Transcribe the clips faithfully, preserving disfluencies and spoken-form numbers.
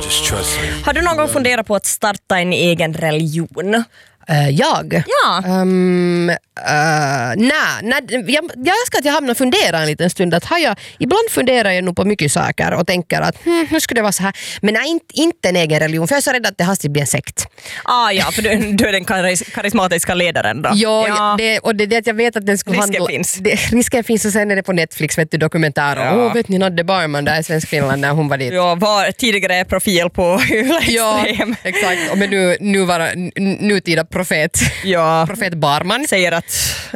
Har du någon gång funderat på att starta en egen religion? Uh, jag? Ja. Um, uh, nej, nej jag, jag önskar att jag hamnar och funderar en liten stund. Att har jag, ibland funderar jag nog på mycket saker och tänker att hm, hur skulle det vara så här. Men nej, inte, inte en egen religion, för jag är så rädd att det hastigt blir en sekt. Ah, ja, för du, du är den karis- karismatiska ledaren då. Jo, ja, det, och det är det att jag vet att den skulle risken handla... finns. Det, risken finns och sen är det på Netflix, vet du, dokumentärer. Åh, Ja. oh, vet ni Nadde Barman där i Svenskfinland när hon var dit. Ja, var tidigare profil på Ja, extrem. exakt. Och med nu, nu vara nutida profet. Ja. Profet Barman. Säger att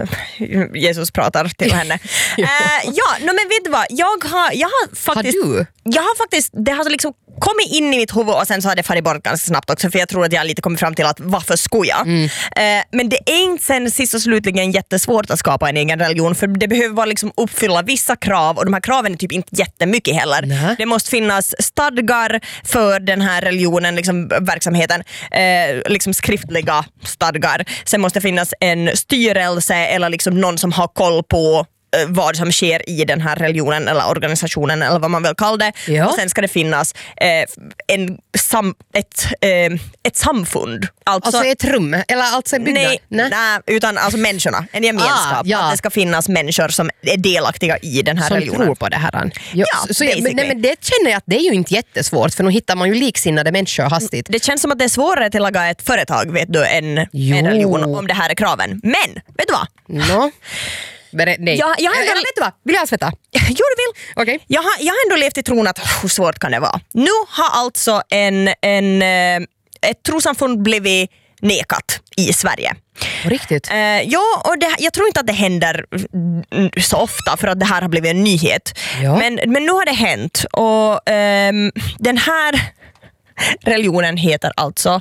Jesus pratar till henne. Ja. uh, ja, no, men vet du vad? Jag har, jag har faktiskt... Har du? Jag har faktiskt, det har liksom kommit in i mitt huvud och sen så har det farit bort ganska snabbt också, för jag tror att jag lite kommit fram till att varför skoja? Mm. Uh, men det är inte sen sist och slutligen jättesvårt att skapa en egen religion, för det behöver bara liksom uppfylla vissa krav, och de här kraven är typ inte jättemycket heller. Nä. Det måste finnas stadgar för den här religionen, liksom verksamheten, eh, liksom skriftliga stadgar. Sen måste det finnas en styrelse eller liksom någon som har koll på eh, vad som sker i den här religionen eller organisationen eller vad man vill kalla det. Ja. Och sen ska det finnas eh, en sam, ett, eh, ett samfund. Alltså, Alltså ett rum, eller alltså en byggnad? nej, nej, utan alltså människorna, en gemenskap. Ah, ja. Att det ska finnas människor som är delaktiga i den här Som religionen. tror på det här. Jo, Ja, så, så jag, men, nej, men det känner jag att det är ju inte jättesvårt, för nu hittar man ju liksinnade människor hastigt. Det känns som att det är svårare till att laga ett företag, vet du, än Jo. en religion om det här är kraven. Men, vet du vad? No. Ber- nej. Jag, jag, har Eller ändå, vet du vad? Vill jag sveta? jo, du vill. Okej. Jag, har, jag har ändå levt i tron att hur svårt kan det vara? Nu har alltså en, en, eh, ett trossamfund blivit nekat i Sverige. På riktigt? Eh, ja, och det, jag tror inte att det händer mm, så ofta, för att det här har blivit en nyhet. Ja. Men, men nu har det hänt, och ehm, den här religionen heter alltså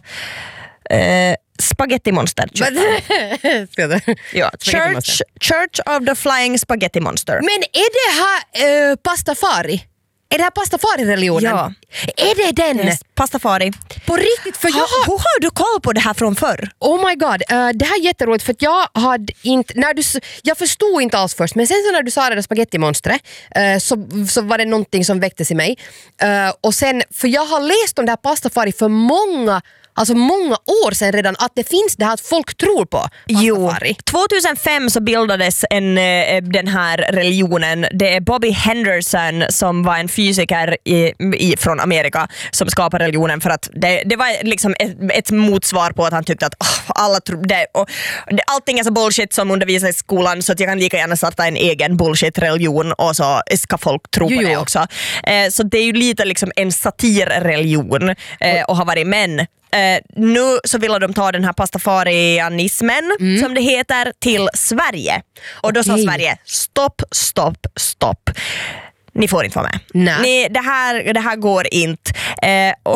eh, Spaghetti Monster Church. Ska det? Ja, Spaghetti Monster. Church, Church of the Flying Spaghetti Monster. Men är det här uh, pastafari? Är det här pastafari-religionen? Ja. Är det den? Yes, Pastafari. På riktigt? För jag Ha, har... hur har du koll på det här från förr? Oh my god, uh, det här är jätteroligt, för att jag hade inte, när du, s- jag förstod inte alls först, men sen så när du sa det där spagettimonstret uh, så, så var det någonting som väcktes i mig. Uh, och sen, för jag har läst om det här pastafari för många Alltså många år sedan redan, att det finns det här att folk tror på pastafari. Jo, tjugohundrafem så bildades en, eh, den här religionen. Det är Bobby Henderson som var en fysiker i, i, från Amerika som skapade religionen, för att det, det var liksom ett, ett motsvar på att han tyckte att oh, alla tro, det, och, det, allting är så bullshit som undervisar i skolan, så att jag kan lika gärna starta en egen bullshit-religion och så ska folk tro jo, på jo. det också. Eh, så det är ju lite liksom en satirreligion eh, och har varit, men Uh, nu så vill de ta den här pastafarianismen, mm. som det heter, till Sverige. Och då okay. sa Sverige, stopp, stopp, stopp. Ni får inte vara med. Ni, det, här, det här går inte. Uh, och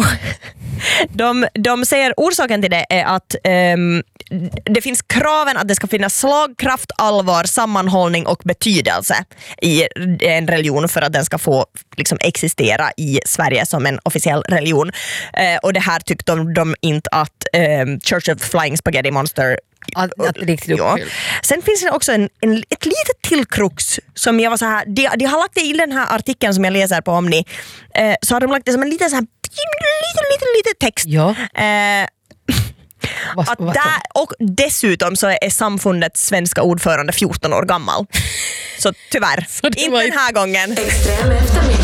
de, de säger orsaken till det är att um, det finns kraven att det ska finnas slagkraft, allvar, sammanhållning och betydelse i en religion för att den ska få liksom existera i Sverige som en officiell religion. Uh, och det här tyckte de, de inte att um, Church of Flying Spaghetti Monster Att, att riktigt ja. Sen finns det också en, en, ett litet tillkrux som jag var så här, de, de har lagt det i den här artikeln som jag läser på Omni, eh, så har de lagt det som en liten så här liten, liten, liten text. Ja. Eh, Vad- att vad- där, och dessutom så är samfundets svenska ordförande fjorton år gammal. Så tyvärr, Så det inte var den här gången. Extrem eftermiddag.